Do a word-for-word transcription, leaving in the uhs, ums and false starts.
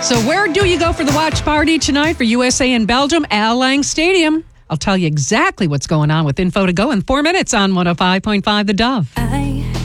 So where do you go for the watch party tonight for U S A and Belgium? Al Lang Stadium. I'll tell you exactly what's going on with info to go in four minutes on one oh five point five The Dove. I